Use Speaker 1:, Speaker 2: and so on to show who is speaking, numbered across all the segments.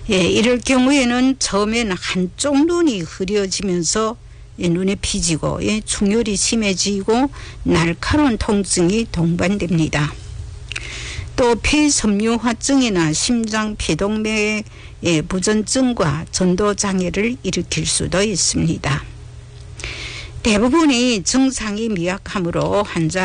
Speaker 1: 예, 이럴 경우에는 처음에는 한쪽 눈이 흐려지면서 예, 눈에 피지고 예, 충혈이 심해지고 날카로운 통증이 동반됩니다. 또 폐섬유화증이나 심장피동맥 예, 부전증과 전도장애를 일으킬 수도 있습니다. 대부분이 증상이 미약하므로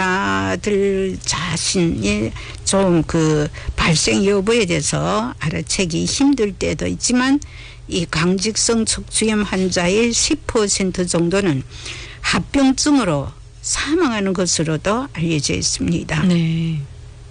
Speaker 1: 환자들 자신이 좀 그 발생 여부에 대해서 알아채기 힘들 때도 있지만 이 강직성 척추염 환자의 10% 정도는 합병증으로 사망하는 것으로도 알려져 있습니다.
Speaker 2: 네.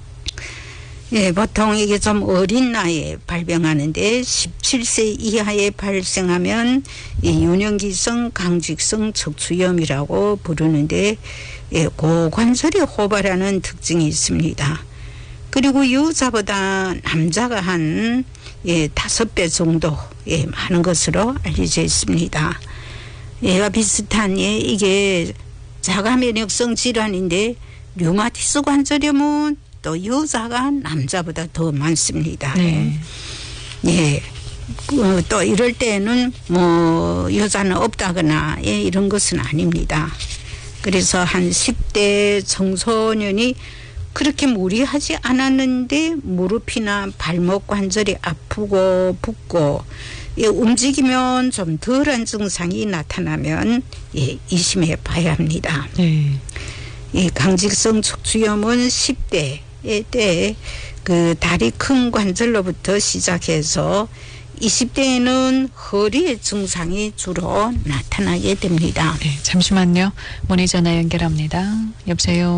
Speaker 1: 예, 보통 이게 좀 어린 나이에 발병하는데 17세 이하에 발생하면 이 유년기성 강직성 척추염이라고 부르는데 예, 고관절이 호발하는 특징이 있습니다. 그리고 여자보다 남자가 한 예, 5배 정도 예, 많은 것으로 알려져 있습니다. 얘가 비슷한 예, 이게 자가면역성 질환인데 류마티스 관절염은 또 여자가 남자보다 더 많습니다.
Speaker 2: 네.
Speaker 1: 예. 또 이럴 때는 뭐 여자는 없다거나 예, 이런 것은 아닙니다. 그래서 한 10대 청소년이 그렇게 무리하지 않았는데 무릎이나 발목 관절이 아프고 붓고 예, 움직이면 좀 덜한 증상이 나타나면 예, 의심해 봐야 합니다.
Speaker 2: 네.
Speaker 1: 이 강직성 척추염은 10대 때 그 다리 큰 관절로부터 시작해서 20대에는 허리의 증상이 주로 나타나게 됩니다.
Speaker 2: 네, 잠시만요. 문의 전화 연결합니다. 여보세요.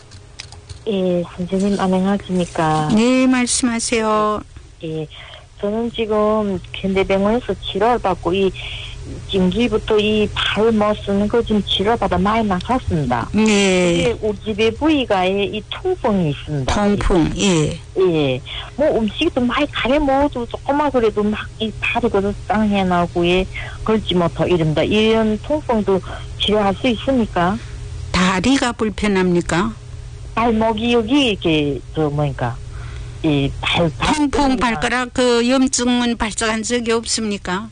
Speaker 3: 예, 선생님 안녕하십니까?
Speaker 1: 네, 말씀하세요.
Speaker 3: 예, 저는 지금 현대병원에서 치료를 받고 이 찜기부터 이 팔 뭐 쓰는 거 지금 치료받아 많이 나갔습니다.
Speaker 1: 네.
Speaker 3: 근데 우리 집에 부위가에 이 통풍이 있습니다.
Speaker 1: 통풍, 예.
Speaker 3: 예, 뭐 음식도 많이 가래 먹어도 조금만 그래도 막 이 팔이 그래도 쌍해 나고 예, 걸지 못하고 이럽니다. 이런 통풍도 치료할 수 있습니까?
Speaker 1: 다리가 불편합니까?
Speaker 3: 발목이 여기 이렇게 저 뭐니까 이
Speaker 1: 통풍 발가락 그 염증은 발작한 적이 없습니까?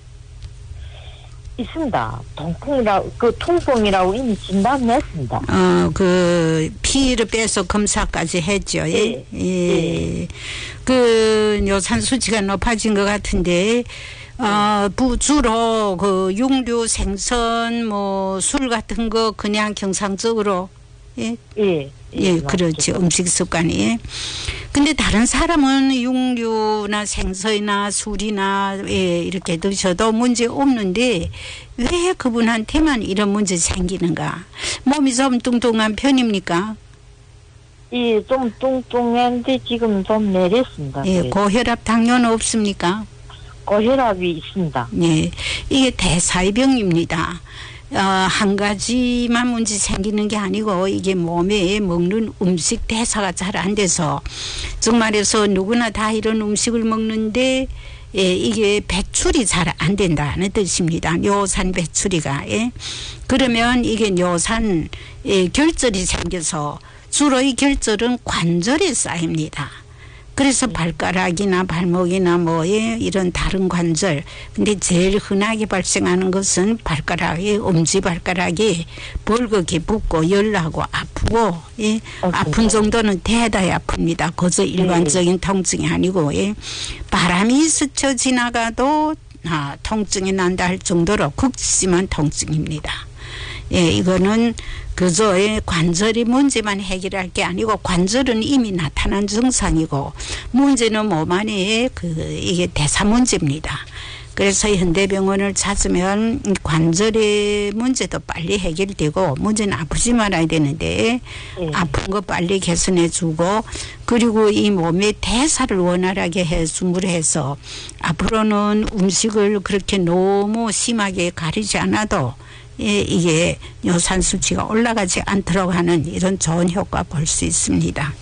Speaker 3: 있습니다. 통풍이라고 이미 진단했습니다.
Speaker 1: 그 피를 빼서 검사까지 했죠. 예.
Speaker 3: 예.
Speaker 1: 예. 그 요산 수치가 높아진 것 같은데 주로 그 육류, 생선, 뭐 술 같은 거 그냥 경상적으로 예.
Speaker 3: 예.
Speaker 1: 예, 그렇죠. 음식 습관이. 근데 다른 사람은 육류나 생선이나 술이나 예, 이렇게 드셔도 문제 없는데 왜 그분한테만 이런 문제 생기는가? 몸이 좀 뚱뚱한 편입니까?
Speaker 3: 예, 좀 뚱뚱한데 지금 좀 내렸습니다.
Speaker 1: 예, 고혈압 당뇨는 없습니까?
Speaker 3: 고혈압이 있습니다.
Speaker 1: 예, 이게 대사이병입니다. 한 가지만 문제 생기는 게 아니고 이게 몸에 먹는 음식 대사가 잘 안 돼서 정말해서 누구나 다 이런 음식을 먹는데 예, 이게 배출이 잘 안 된다는 뜻입니다. 뇨산 배출이가. 예. 그러면 이게 뇨산 결절이 생겨서 주로 이 결절은 관절에 쌓입니다. 그래서 발가락이나 발목이나 뭐에 이런 다른 관절. 근데 제일 흔하게 발생하는 것은 발가락이 엄지발가락이 벌겋게 붓고 열나고 아프고 예. 아픈 정도는 대단히 아픕니다. 그저 일반적인 통증이 아니고 예. 바람이 스쳐 지나가도 통증이 난다 할 정도로 극심한 통증입니다. 예, 이거는 그저 관절이 문제만 해결할 게 아니고 관절은 이미 나타난 증상이고 문제는 몸 안에 이게 대사 문제입니다. 그래서 현대병원을 찾으면 관절의 문제도 빨리 해결되고 문제는 아프지 말아야 되는데 아픈 거 빨리 개선해 주고 그리고 이 몸의 대사를 원활하게 해줌으로 해서 앞으로는 음식을 그렇게 너무 심하게 가리지 않아도 예, 이게 요산 수치가 올라가지 않도록 하는 이런 좋은 효과 볼 수 있습니다.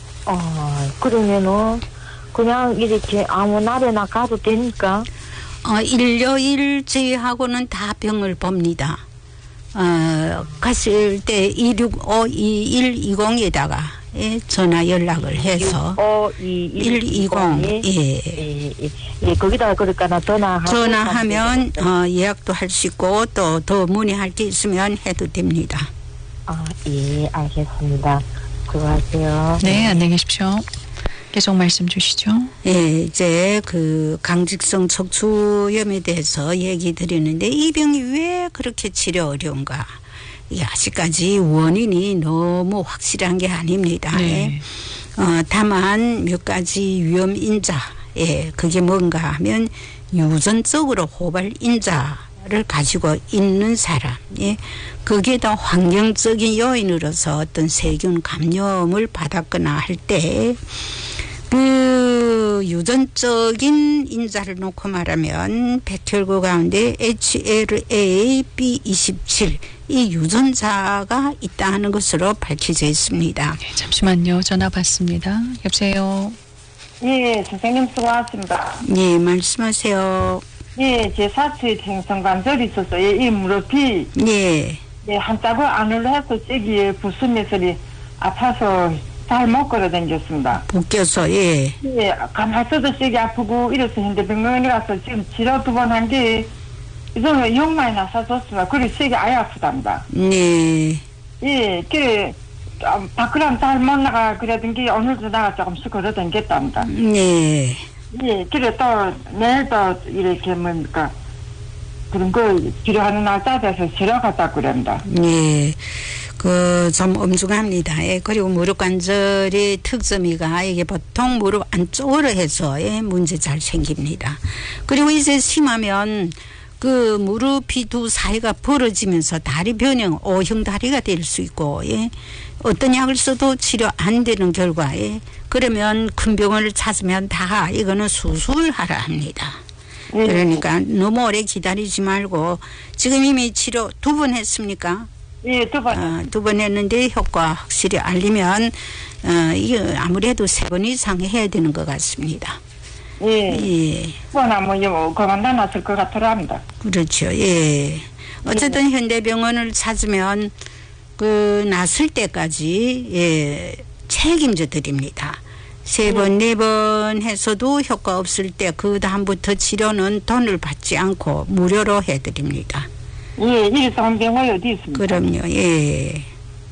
Speaker 3: 그러면은 그냥 이렇게 아무 날에나 가도 되니까?
Speaker 1: 일요일 제외하고는 다 병을 봅니다. 가실 때 265-2120에다가 전화 연락을 해서 120
Speaker 3: 예, 거기다가 그러니까
Speaker 1: 전화하면 예약도 할 수 있고 또 더 문의할 게 있으면 해도 됩니다.
Speaker 3: 예, 알겠습니다. 수고하세요.
Speaker 2: 네, 안녕히 계십시오. 계속 말씀 주시죠.
Speaker 1: 예, 이제 그 강직성 척추염에 대해서 얘기 드리는데 이 병이 왜 그렇게 치료 어려운가? 이게 아직까지 원인이 너무 확실한 게 아닙니다.
Speaker 2: 네.
Speaker 1: 다만 몇 가지 위험 인자, 그게 뭔가 하면 유전적으로 고발 인자를 가지고 있는 사람, 거기에다 환경적인 요인으로서 어떤 세균 감염을 받았거나 할 때 그 유전적인 인자를 놓고 말하면 백혈구 가운데 HLA-B27 이 유전자가 있다는 것으로 밝혀져 있습니다.
Speaker 2: 네, 잠시만요. 전화 받습니다. 여보세요.
Speaker 4: 예, 선생님 수고하셨습니다.
Speaker 1: 예, 말씀하세요.
Speaker 4: 예, 제 사체 생성관절이 있어서 이 무릎이
Speaker 1: 예,
Speaker 4: 한짝을 안으로 해서 찌기에 부수면서 아파서 잘 못 걸어다녔습니다.
Speaker 1: 묶여서 예,
Speaker 4: 가만히 있어도 찌기 아프고 이래서 현대병원에 가서 지금 치료 2번 한 게 이거는 용 많이 나서줬습니다. 그리고 찌기 아예 아프답니다.
Speaker 1: 네,
Speaker 4: 예, 밖으로 잘 못 나가 그러던 게 오늘도 나가 조금씩 걸어다녔답니다.
Speaker 1: 네.
Speaker 4: 예, 그래 또 내일도 이렇게 뭡니까 그런 거 치료하는 날짜 돼서 치료 갔다 그럽니다.
Speaker 1: 예, 좀 엄중합니다. 그리고 무릎 관절의 특점이가 이게 보통 무릎 안쪽으로 해서 문제 잘 생깁니다. 그리고 이제 심하면 그 무릎이 두 사이가 벌어지면서 다리 변형, O형 다리가 될 수 있고, 어떤 약을 써도 치료 안 되는 결과에 그러면 큰 병원을 찾으면 다 이거는 수술하라 합니다. 그러니까 너무 오래 기다리지 말고 지금 이미 치료 2번 했습니까?
Speaker 4: 예, 2번.
Speaker 1: 2번 했는데 효과 확실히 알리면 이게 아무래도 3번 이상 해야 되는 것 같습니다.
Speaker 4: 예. 2번 하면 그만 나눴을 것 같더랍니다.
Speaker 1: 그렇죠. 예. 어쨌든 현대병원을 찾으면 그 났을 때까지 책임져 드립니다. 3번, 4번 해서도 효과 없을 때 그 다음부터 치료는 돈을 받지 않고 무료로 해드립니다.
Speaker 4: 예, 일성병원이 어디 있습니까?
Speaker 1: 그럼요. 예.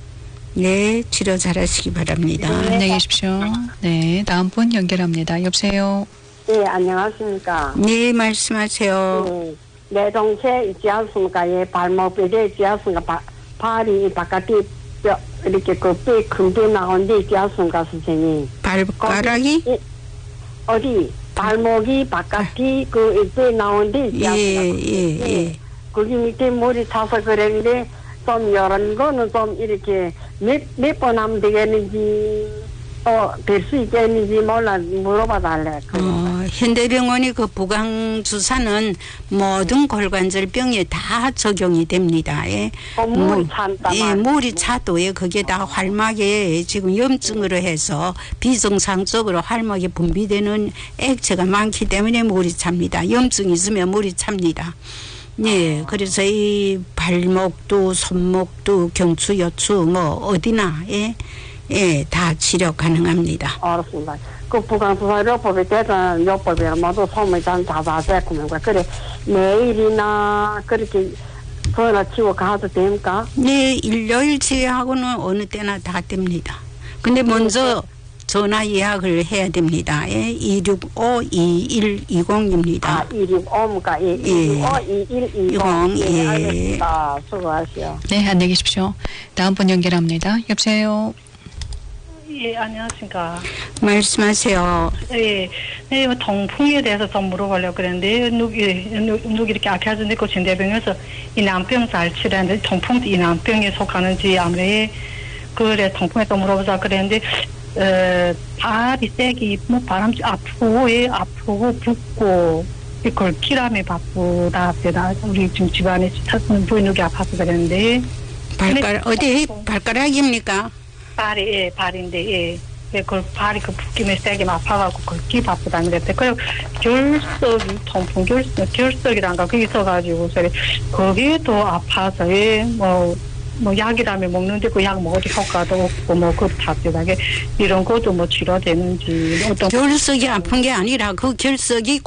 Speaker 1: 네, 치료 잘하시기 바랍니다.
Speaker 2: 안녕히 계십시오. 네, 다음 분 연결합니다. 여보세요.
Speaker 5: 예, 안녕하십니까.
Speaker 1: 네, 말씀하세요.
Speaker 5: 예, 내 동생 있지 않습니까? 예, 발목뼈에 있지 않습니까? 발이 바깥에 이렇게 큰 뼈 나온 데 있지 않습니까, 선생님?
Speaker 1: 발가락이?
Speaker 5: 어디? 발목이 바깥에 뼈 나온 데 있지 않습니까?
Speaker 1: 예.
Speaker 5: 거기 밑에 물이 차서 그랬는데 좀 이런 거는 좀 이렇게 몇 번 하면 되겠는지 될 수 있겠는지 몰라 물어봐 달래.
Speaker 1: 현대병원이 그 부강 주사는 모든 골관절 병에 다 적용이 됩니다.
Speaker 5: 물이 찬다.
Speaker 1: 물이 차도 거기에다 활막에 지금 염증으로 해서 비정상적으로 활막에 분비되는 액체가 많기 때문에 물이 찹니다. 염증이 있으면 물이 찹니다. 네, 그래서 이 발목도 손목도 경추 요추 어디나 다 치료 가능합니다.
Speaker 5: 알았습니다. 그 부강수사 요법에 대한 요법에 모두 소문이 자자자꾸면 그래 내일이나 그렇게 전화 치고 가도 됩니까?
Speaker 1: 네, 일요일 제외하고는 어느 때나 다 됩니다. 근데 먼저 전화 예약을 해야 됩니다. 265-2120입니다.
Speaker 5: 265입니까? 265-2120. 예, 알겠습니다. 수고하시오.
Speaker 2: 네, 안녕히 계십시오. 다음 분 연결합니다. 여보세요.
Speaker 6: 예, 안녕하십니까.
Speaker 1: 말씀하세요.
Speaker 6: 예, 통풍에 대해서 좀 물어보려고 그랬는데, 누구 이렇게 아파하는데, 그 진대병에서 이난병 잘 치료하는데, 통풍도 이난병에 속하는지, 아무리, 그래, 통풍에 또 물어보자 그랬는데, 발이 세기, 바람 아프고, 아프고, 붓고, 걸기람이 바쁘다, 우리 지금 집안에 부인욱이 아파서 그랬는데.
Speaker 1: 어디, 발가락입니까?
Speaker 6: 발인데, 발이 붓김에 세게 아파가지고 걷기 바쁘다 그랬대. 그리고 결석이, 통풍 결석이란가, 그게 있어가지고, 거기에도 아파서, 뭐 약이라면 먹는데 그 약 먹어도 효과도 없고 뭐 그렇답니다. 이런 것도 뭐 치료되는지 어떤
Speaker 1: 결석이 아픈 게 아니라 그 결석이